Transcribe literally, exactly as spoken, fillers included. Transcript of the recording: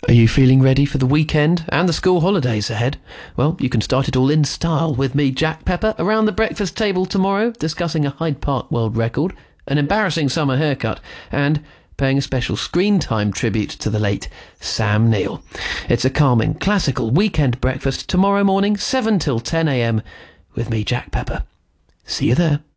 Are you feeling ready for the weekend and the school holidays ahead? Well, you can start it all in style with me, Jack Pepper, around the breakfast table tomorrow, discussing a Hyde Park world record, an embarrassing summer haircut, and paying a special screen time tribute to the late Sam Neill. It's a calming, classical weekend breakfast tomorrow morning, seven till ten a m, with me, Jack Pepper. See you there.